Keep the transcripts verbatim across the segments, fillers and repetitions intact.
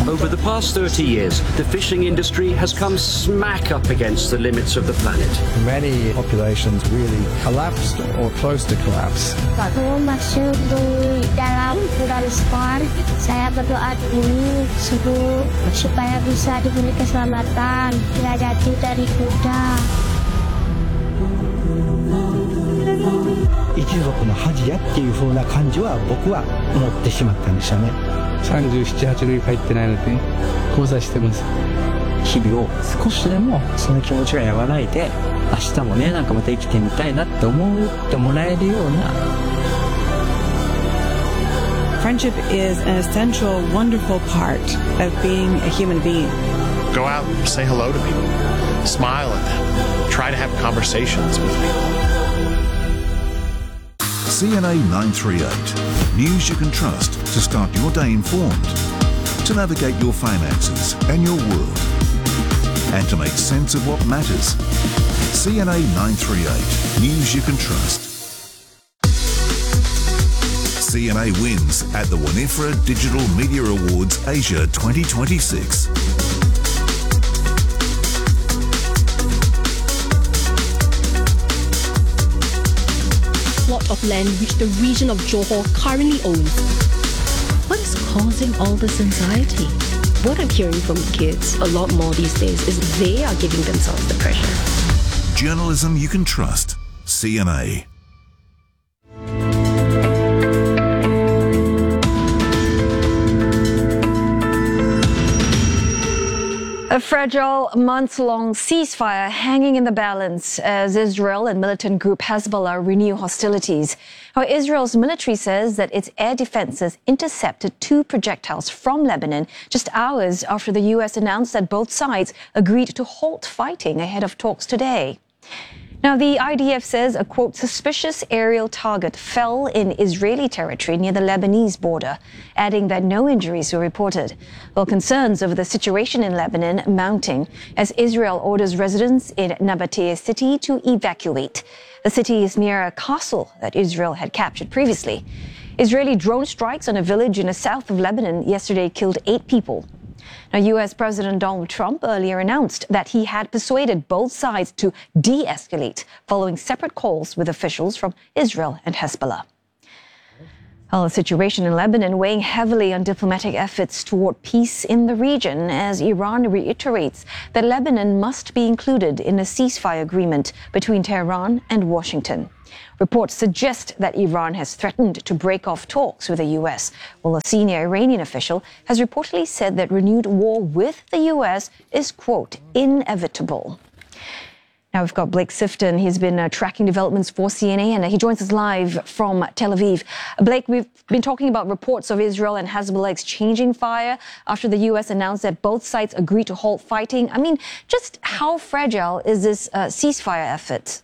Over the past thirty years, the fishing industry has come smack up against the limits of the planet. Many populations really collapsed or close to collapse. Waktu masuk di dalam Pulau Spar, saya berdoa dulu subuh supaya bisa diberi keselamatan, tidak jatuh dari kuda. 一族の恥やっていう風な感じは僕は思ってしまったんでしたね。 さんじゅうなな、はちねん帰ってないので交際してます。 日々を少しでもその気持ちが和らいで、明日もねなんかまた生きてみたいなって思ってもらえるような。 Friendship is an essential, wonderful part of being a human being. Go out and say hello to people. Smile at them. Try to have conversations with people. C N A nine thirty-eight. News you can trust to start your day informed, to navigate your finances and your world, and to make sense of what matters. C N A nine thirty-eight. News you can trust. C N A wins at the Winifred Digital Media Awards Asia twenty twenty-six. Plot of land which the region of Johor currently owns. What is causing all this anxiety? What I'm hearing from kids a lot more these days is they are giving themselves the pressure. Journalism you can trust. C N A. A fragile, months-long ceasefire hanging in the balance as Israel and militant group Hezbollah renew hostilities. Now, Israel's military says that its air defenses intercepted two projectiles from Lebanon just hours after the U S announced that both sides agreed to halt fighting ahead of talks today. Now, the I D F says a, quote, suspicious aerial target fell in Israeli territory near the Lebanese border, adding that no injuries were reported. Well, concerns over the situation in Lebanon mounting as Israel orders residents in Nabatea city to evacuate. The city is near a castle that Israel had captured previously. Israeli drone strikes on a village in the south of Lebanon yesterday killed eight people. Now, U S President Donald Trump earlier announced that he had persuaded both sides to de-escalate following separate calls with officials from Israel and Hezbollah. Well, the situation in Lebanon weighing heavily on diplomatic efforts toward peace in the region as Iran reiterates that Lebanon must be included in a ceasefire agreement between Tehran and Washington. Reports suggest that Iran has threatened to break off talks with the U S, while a senior Iranian official has reportedly said that renewed war with the U S is, quote, inevitable. Now we've got Blake Sifton. He's been uh, tracking developments for C N A, and uh, he joins us live from Tel Aviv. Blake, we've been talking about reports of Israel and Hezbollah exchanging fire after the U S announced that both sides agreed to halt fighting. I mean, just how fragile is this uh, ceasefire effort?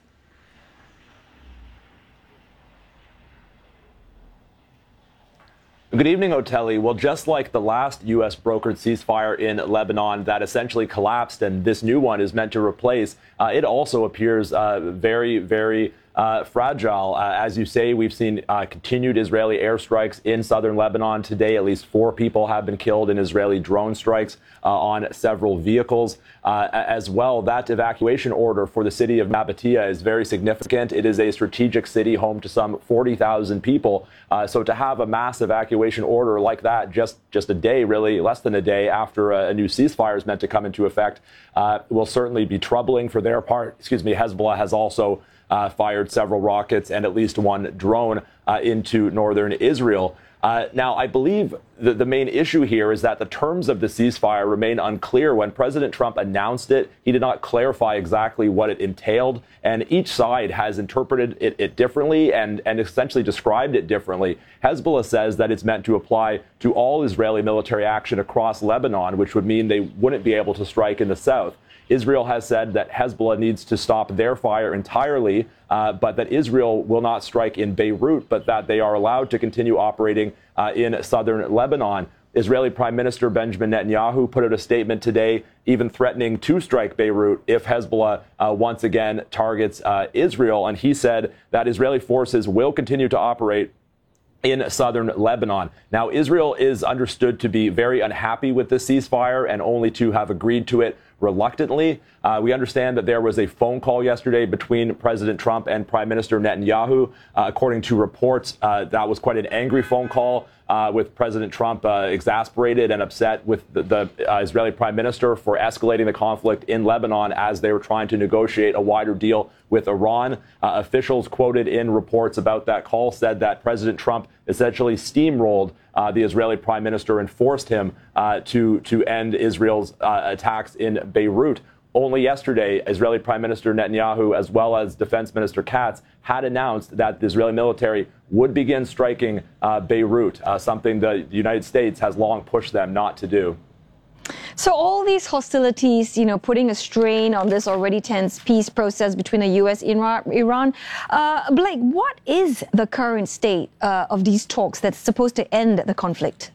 Good evening, Otelli. Well, just like the last U S brokered ceasefire in Lebanon that essentially collapsed and this new one is meant to replace, uh, it also appears uh, very, very uh, fragile. Uh, as you say, we've seen uh, continued Israeli airstrikes in southern Lebanon today. At least four people have been killed in Israeli drone strikes uh, on several vehicles. Uh, as well, that evacuation order for the city of Nabatea is very significant. It is a strategic city home to some forty thousand people. Uh, so to have a mass evacuation order like that just, just a day, really less than a day after a, a new ceasefire is meant to come into effect, uh, will certainly be troubling for their part. Excuse me, Hezbollah has also uh, fired several rockets and at least one drone uh, into northern Israel. Uh, now, I believe the, the main issue here is that the terms of the ceasefire remain unclear. When President Trump announced it, he did not clarify exactly what it entailed, and each side has interpreted it, it differently and, and essentially described it differently. Hezbollah says that it's meant to apply to all Israeli military action across Lebanon, which would mean they wouldn't be able to strike in the south. Israel has said that Hezbollah needs to stop their fire entirely, uh, but that Israel will not strike in Beirut, but that they are allowed to continue operating uh, in southern Lebanon. Israeli Prime Minister Benjamin Netanyahu put out a statement today, even threatening to strike Beirut if Hezbollah uh, once again targets uh, Israel. And he said that Israeli forces will continue to operate in southern Lebanon. Now, Israel is understood to be very unhappy with this ceasefire and only to have agreed to it reluctantly. Uh, we understand that there was a phone call yesterday between President Trump and Prime Minister Netanyahu. Uh, according to reports, uh, that was quite an angry phone call uh, with President Trump uh, exasperated and upset with the, the uh, Israeli Prime Minister for escalating the conflict in Lebanon as they were trying to negotiate a wider deal with Iran. Uh, officials quoted in reports about that call said that President Trump essentially steamrolled uh, the Israeli Prime Minister and forced him uh, to, to end Israel's uh, attacks in Beirut. Only yesterday, Israeli Prime Minister Netanyahu, as well as Defense Minister Katz, had announced that the Israeli military would begin striking uh, Beirut, uh, something the United States has long pushed them not to do. So all these hostilities, you know, putting a strain on this already tense peace process between the U S and Iran. Uh, Blake, what is the current state uh, of these talks that's supposed to end the conflict?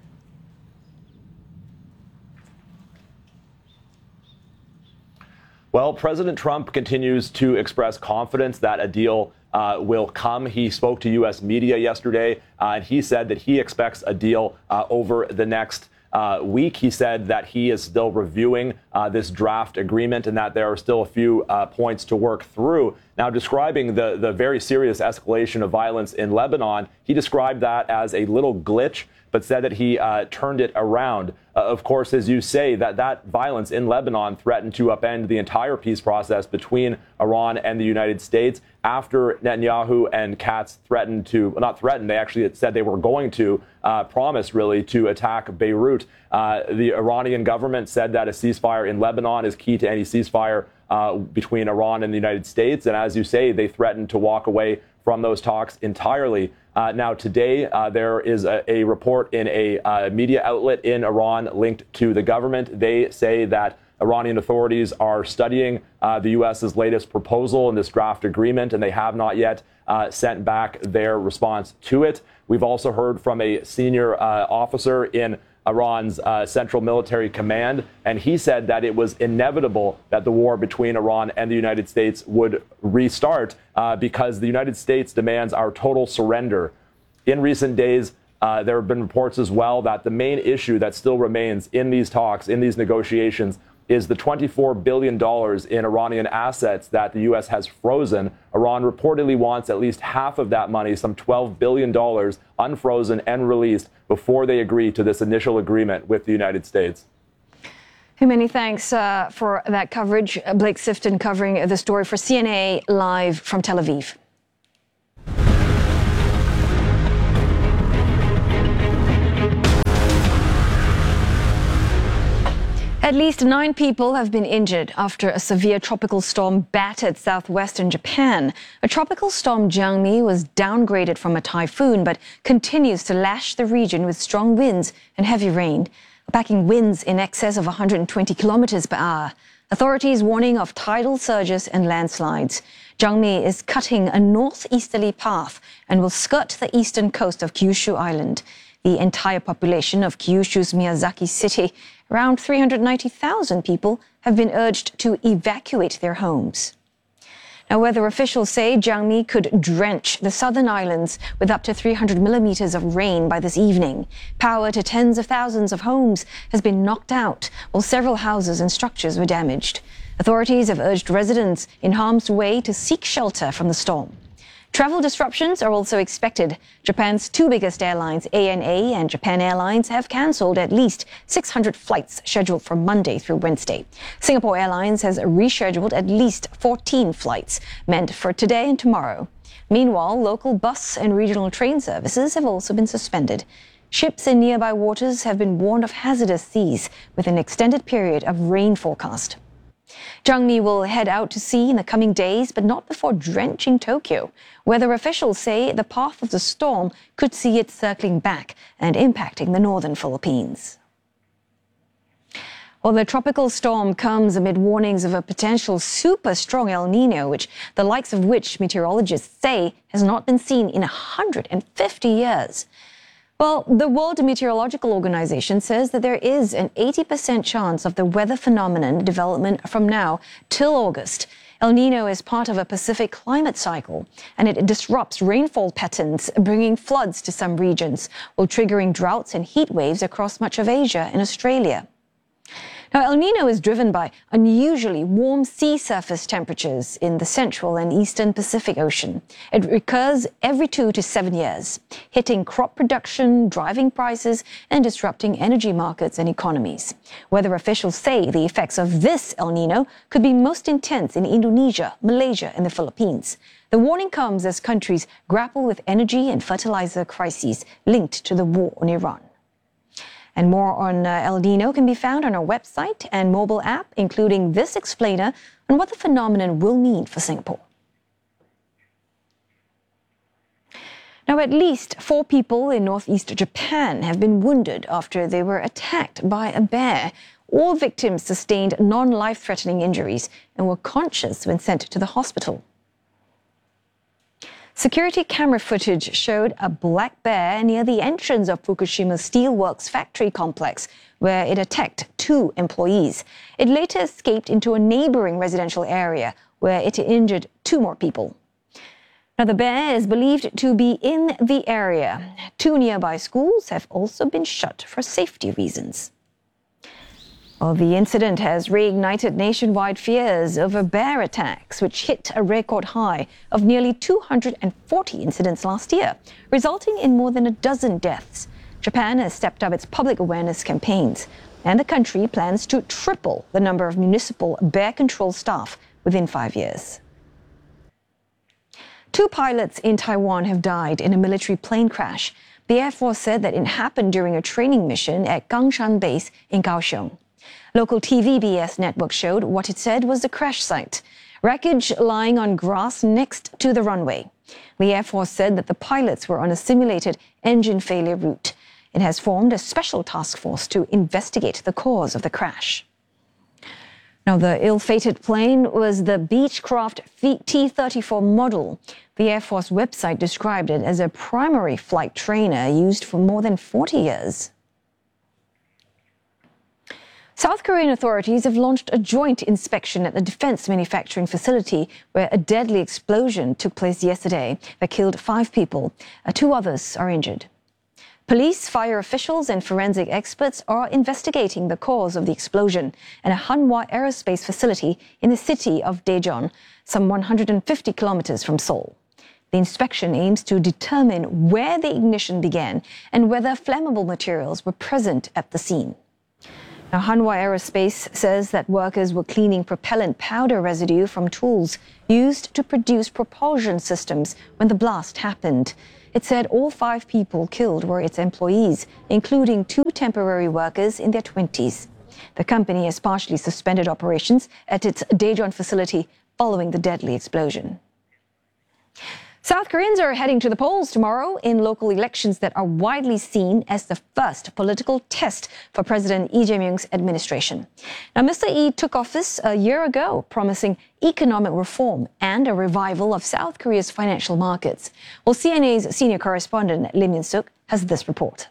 Well, President Trump continues to express confidence that a deal uh, will come. He spoke to U S media yesterday, uh, and he said that he expects a deal uh, over the next uh, week. He said that he is still reviewing uh, this draft agreement and that there are still a few uh, points to work through. Now, describing the, the very serious escalation of violence in Lebanon, he described that as a little glitch, but said that he uh, turned it around. Uh, of course, as you say, that that violence in Lebanon threatened to upend the entire peace process between Iran and the United States after Netanyahu and Katz threatened to, well, not threatened, they actually said they were going to uh, promise, really, to attack Beirut. Uh, the Iranian government said that a ceasefire in Lebanon is key to any ceasefire uh, between Iran and the United States. And as you say, they threatened to walk away from those talks entirely. Uh, now, today, uh, there is a, a report in a uh, media outlet in Iran linked to the government. They say that Iranian authorities are studying uh, the U S's latest proposal in this draft agreement, and they have not yet uh, sent back their response to it. We've also heard from a senior uh, officer in Iran's uh, Central Military Command, and he said that it was inevitable that the war between Iran and the United States would restart uh, because the United States demands our total surrender. In recent days, uh, there have been reports as well that the main issue that still remains in these talks, in these negotiations, is the twenty-four billion dollars in Iranian assets that the U S has frozen. Iran reportedly wants at least half of that money, some twelve billion dollars, unfrozen and released before they agree to this initial agreement with the United States. Hey, many thanks uh, for that coverage. Blake Sifton covering the story for C N A live from Tel Aviv. At least nine people have been injured after a severe tropical storm battered southwestern Japan. A tropical storm Jiangmi was downgraded from a typhoon, but continues to lash the region with strong winds and heavy rain, packing winds in excess of one hundred twenty kilometers per hour. Authorities warning of tidal surges and landslides. Jiangmi is cutting a northeasterly path and will skirt the eastern coast of Kyushu Island. The entire population of Kyushu's Miyazaki city, around three hundred ninety thousand people, have been urged to evacuate their homes. Now, weather officials say Jiangmi could drench the southern islands with up to three hundred millimeters of rain by this evening. Power to tens of thousands of homes has been knocked out, while several houses and structures were damaged. Authorities have urged residents in harm's way to seek shelter from the storm. Travel disruptions are also expected. Japan's two biggest airlines, A N A and Japan Airlines, have cancelled at least six hundred flights scheduled from Monday through Wednesday. Singapore Airlines has rescheduled at least fourteen flights meant for today and tomorrow. Meanwhile, local bus and regional train services have also been suspended. Ships in nearby waters have been warned of hazardous seas with an extended period of rain forecast. Jiangmi will head out to sea in the coming days, but not before drenching Tokyo. Weather officials say the path of the storm could see it circling back and impacting the northern Philippines. Well, the tropical storm comes amid warnings of a potential super strong El Nino, which the likes of which meteorologists say has not been seen in one hundred fifty years. Well, the World Meteorological Organization says that there is an eighty percent chance of the weather phenomenon development from now till August. El Nino is part of a Pacific climate cycle, and it disrupts rainfall patterns, bringing floods to some regions, while triggering droughts and heat waves across much of Asia and Australia. Now, El Nino is driven by unusually warm sea surface temperatures in the central and eastern Pacific Ocean. It recurs every two to seven years, hitting crop production, driving prices, and disrupting energy markets and economies. Weather officials say the effects of this El Nino could be most intense in Indonesia, Malaysia, and the Philippines. The warning comes as countries grapple with energy and fertilizer crises linked to the war on Iran. And more on uh, El Nino can be found on our website and mobile app, including this explainer on what the phenomenon will mean for Singapore. Now, at least four people in northeast Japan have been wounded after they were attacked by a bear. All victims sustained non-life-threatening injuries and were conscious when sent to the hospital. Security camera footage showed a black bear near the entrance of Fukushima Steelworks factory complex, where it attacked two employees. It later escaped into a neighboring residential area, where it injured two more people. Now, the bear is believed to be in the area. Two nearby schools have also been shut for safety reasons. Well, the incident has reignited nationwide fears over bear attacks, which hit a record high of nearly two hundred forty incidents last year, resulting in more than a dozen deaths. Japan has stepped up its public awareness campaigns, and the country plans to triple the number of municipal bear control staff within five years. Two pilots in Taiwan have died in a military plane crash. The Air Force said that it happened during a training mission at Gangshan Base in Kaohsiung. Local T V B S network showed what it said was the crash site, wreckage lying on grass next to the runway. The Air Force said that the pilots were on a simulated engine failure route. It has formed a special task force to investigate the cause of the crash. Now, the ill-fated plane was the Beechcraft T thirty-four model. The Air Force website described it as a primary flight trainer used for more than forty years. South Korean authorities have launched a joint inspection at the defense manufacturing facility where a deadly explosion took place yesterday that killed five people. Uh, two others are injured. Police, fire officials, and forensic experts are investigating the cause of the explosion at a Hanwha Aerospace facility in the city of Daejeon, some one hundred fifty kilometers from Seoul. The inspection aims to determine where the ignition began and whether flammable materials were present at the scene. Now, Hanwha Aerospace says that workers were cleaning propellant powder residue from tools used to produce propulsion systems when the blast happened. It said all five people killed were its employees, including two temporary workers in their twenties. The company has partially suspended operations at its Daejeon facility following the deadly explosion. South Koreans are heading to the polls tomorrow in local elections that are widely seen as the first political test for President Lee Jae-myung's administration. Now, Mister Lee took office a year ago, promising economic reform and a revival of South Korea's financial markets. Well, C N A's senior correspondent Lim Yun-suk has this report.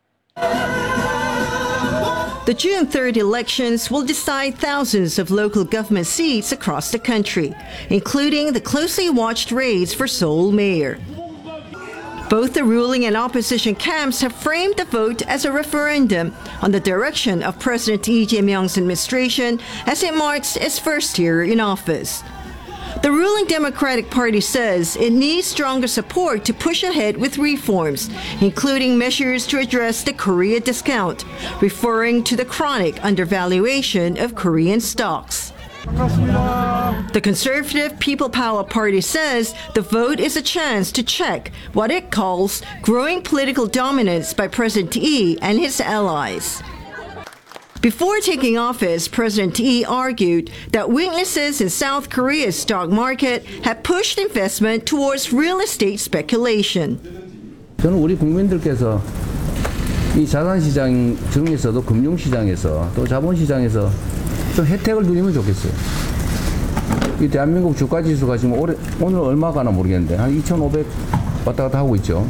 The June third elections will decide thousands of local government seats across the country, including the closely watched race for Seoul mayor. Both the ruling and opposition camps have framed the vote as a referendum on the direction of President Lee Jae-myung's administration as it marks its first year in office. The ruling Democratic Party says it needs stronger support to push ahead with reforms, including measures to address the Korea discount, referring to the chronic undervaluation of Korean stocks. The conservative People Power Party says the vote is a chance to check what it calls growing political dominance by President Lee and his allies. Before taking office, President Lee argued that weaknesses in South Korea's stock market had pushed investment towards real estate speculation. 저는 우리 국민들께서 이 자산시장 중에서도 금융시장에서 또 자본시장에서 좀 혜택을 누리면 좋겠어요. 이 대한민국 주가지수가 지금 올해, 오늘 얼마 가나 모르겠는데 한 이천오백 왔다 갔다 하고 있죠.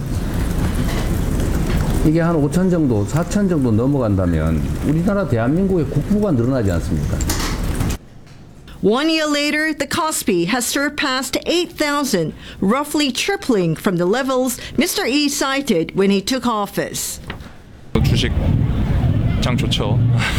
이게 한 오천 정도, 사천 정도 넘어간다면 우리나라 대한민국의 국부가 늘어나지 않습니까? One year later, the Kospi has surpassed eight thousand, roughly tripling from the levels Mister Lee cited when he took office. 주식 장 좋죠.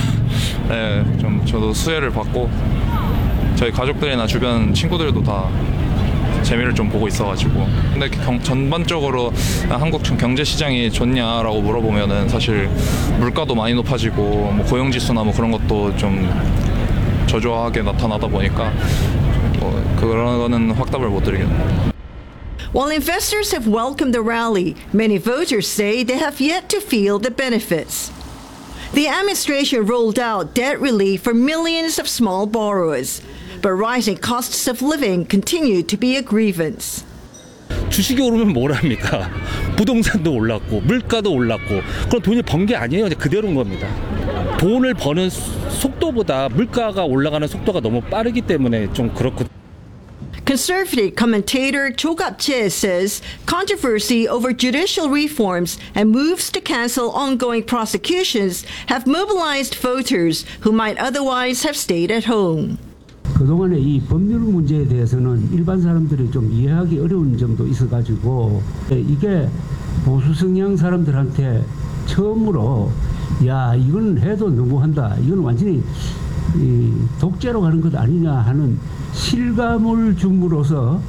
네, 좀 저도 수혜를 받고 저희 가족들이나 주변 친구들도 다 재미를 좀 보고 있어가지고. 근데 경, 전반적으로 한국 경제 시장이 좋냐라고 물어보면은 사실 물가도 많이 높아지고 뭐 고용 지수나 뭐 그런 것도 좀 저조하게 나타나다 보니까 뭐 그런 거는 확답을 못 드리겠네요. While investors have welcomed the rally, many voters say they have yet to feel the benefits. The administration rolled out debt relief for millions of small borrowers, but rising costs of living continue to be a grievance. 주식이 오르면 뭘 합니까? 부동산도 올랐고 물가도 올랐고 그럼 돈이 번 게 아니에요. 그대로인 겁니다. 돈을 버는 속도보다 물가가 올라가는 속도가 너무 빠르기 때문에 좀 그렇고. Conservative commentator Cho Gap-chae says controversy over judicial reforms and moves to cancel ongoing prosecutions have mobilized voters who might otherwise have stayed at home. 그동안의 이 법률 문제에 대해서는 일반 사람들이 좀 이해하기 어려운 점도 있어가지고 이게 보수 성향 사람들한테 처음으로 야 이건 해도 너무한다. 이건 완전히 이 독재로 가는 것 아니냐 하는 실감을 줌으로써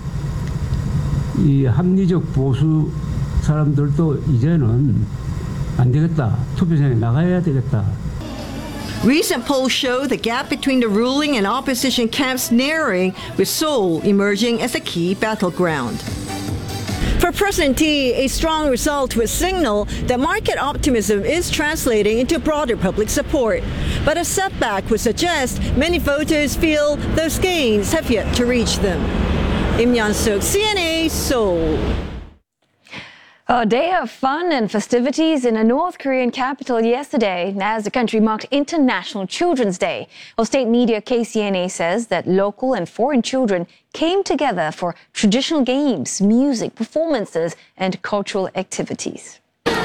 이 합리적 보수 사람들도 이제는 안 되겠다. 투표장에 나가야 되겠다. Recent polls show the gap between the ruling and opposition camps narrowing, with Seoul emerging as a key battleground. For President Lee, a strong result would signal that market optimism is translating into broader public support. But a setback would suggest many voters feel those gains have yet to reach them. Im Yeon-suk, C N A, Seoul. A day of fun and festivities in a North Korean capital yesterday as the country marked International Children's Day. Well, state media K C N A says that local and foreign children came together for traditional games, music, performances, and cultural activities.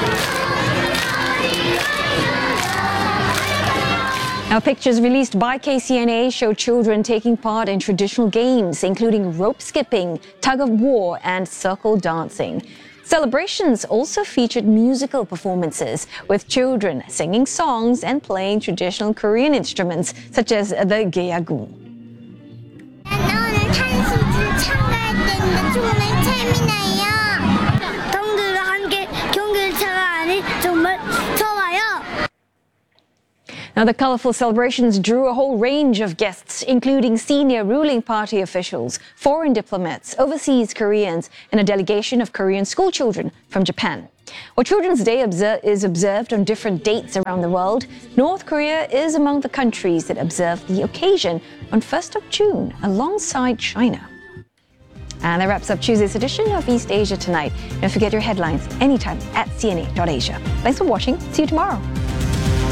Now, pictures released by K C N A show children taking part in traditional games, including rope skipping, tug of war, and circle dancing. Celebrations also featured musical performances, with children singing songs and playing traditional Korean instruments, such as the geagung. Now, the colorful celebrations drew a whole range of guests, including senior ruling party officials, foreign diplomats, overseas Koreans, and a delegation of Korean school children from Japan. While Children's Day obser- is observed on different dates around the world, North Korea is among the countries that observe the occasion on first of June, alongside China. And that wraps up Tuesday's edition of East Asia Tonight. Don't forget your headlines anytime at C N A dot Asia. Thanks for watching. See you tomorrow.